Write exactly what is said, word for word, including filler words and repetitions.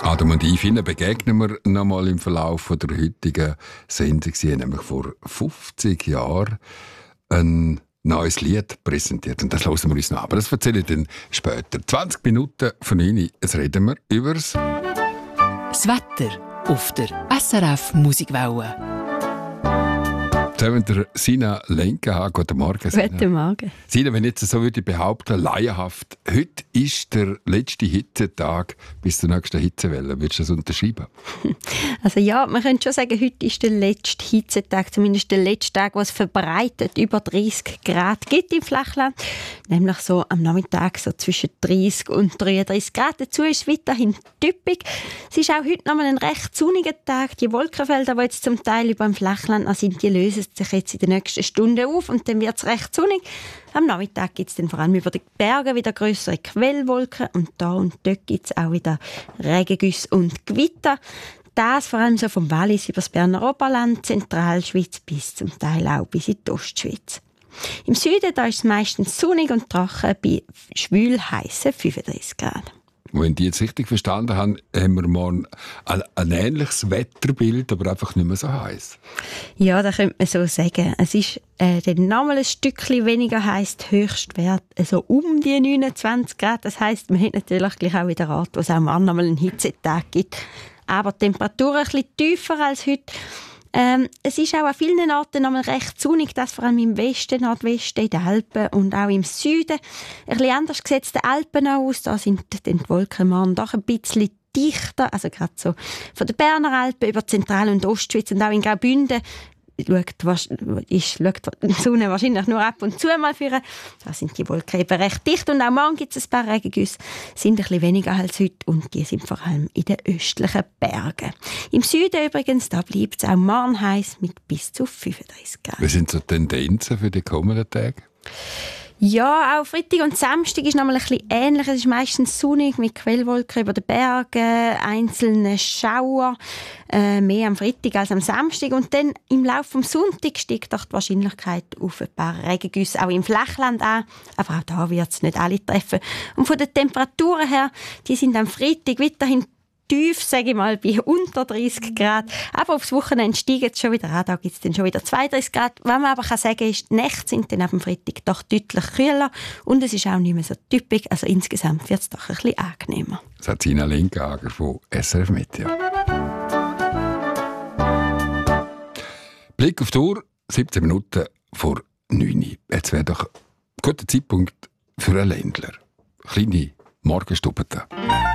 Adam und Yves, Ihnen begegnen wir noch mal im Verlauf der heutigen Sendung. Sie haben nämlich vor fünfzig Jahren ein neues Lied präsentiert. Und das hören wir uns noch. Aber das erzähle ich dann später. zwanzig Minuten von Ihnen. Jetzt reden wir über das Wetter auf der S R F Musikwelle. Zusammen mit der Sina Lenke. Guten Morgen, Sina. Guten Morgen. Sina, wenn ich jetzt so würde behaupten, laienhaft, heute ist der letzte Hitzetag bis zur nächsten Hitzewelle. Würdest du das unterschreiben? Also ja, man könnte schon sagen, heute ist der letzte Hitzetag, zumindest der letzte Tag, wo es verbreitet über dreißig Grad gibt im Flachland. Nämlich so am Nachmittag so zwischen dreißig und dreiunddreißig Grad. Dazu ist es weiterhin typisch. Es ist auch heute nochmal ein recht sonniger Tag. Die Wolkenfelder, die jetzt zum Teil über dem Flachland noch sind, die lösen sich jetzt in den nächsten Stunden auf und dann wird es recht sonnig. Am Nachmittag gibt es dann vor allem über die Berge wieder grössere Quellwolken und da und dort gibt es auch wieder Regengüsse und Gewitter. Das vor allem so vom Wallis über das Berner Oberland, Zentralschweiz bis zum Teil auch bis in die Ostschweiz. Im Süden da ist es meistens sonnig und trocken bei schwül heissen fünfunddreißig Grad. Wenn ich jetzt richtig verstanden habe, haben wir morgen ein, ein ähnliches Wetterbild, aber einfach nicht mehr so heiß. Ja, das könnte man so sagen. Es ist äh, dann nochmal ein Stückchen weniger heiß, Höchstwert also um die neunundzwanzig Grad. Das heisst, man hat natürlich gleich auch wieder Ort, wo es auch morgen nochmal einen Hitzetag gibt. Aber die Temperatur ein bisschen tiefer als heute. Ähm, es ist auch an vielen Orten noch mal recht sonnig, das vor allem im Westen, Nordwesten, in den Alpen und auch im Süden. Ein bisschen anders sieht es den Alpen aus. Da sind die Wolken morgen doch ein bisschen dichter, also gerade so von den Berner Alpen über Zentral- und Ostschweiz und auch in Graubünden schaut, ist, schaut die Sonne wahrscheinlich nur ab und zu mal führen. Da sind die Wolken eben recht dicht und auch morgen gibt es ein paar Regengüsse, sind ein bisschen weniger als heute und die sind vor allem in den östlichen Bergen. Im Süden übrigens, da bleibt es auch morgen heiß mit bis zu fünfunddreißig Grad. Was sind so Tendenzen für die kommenden Tage? Ja, auch Freitag und Samstag ist noch mal ein bisschen ähnlich. Es ist meistens sonnig mit Quellwolken über den Bergen, einzelne Schauer, äh, mehr am Freitag als am Samstag. Und dann im Laufe des Sonntags steigt doch die Wahrscheinlichkeit auf ein paar Regengüsse auch im Flachland an. Aber auch da wird es nicht alle treffen. Und von den Temperaturen her, die sind am Freitag weiterhin tief, sage ich mal, bei unter dreißig Grad. Aber aufs Wochenende steigen es schon wieder an. Da gibt es dann schon wieder zweiunddreißig Grad. Was man aber kann sagen kann, ist, die Nächte sind dann auf dem Freitag doch deutlich kühler. Und es ist auch nicht mehr so typisch. Also insgesamt wird es doch ein bisschen angenehmer. Das hat Sina Lenke von S R F Media. Blick auf die Uhr, siebzehn Minuten vor neun. Jetzt wäre doch ein guter Zeitpunkt für einen Ländler. Kleine Morgenstube.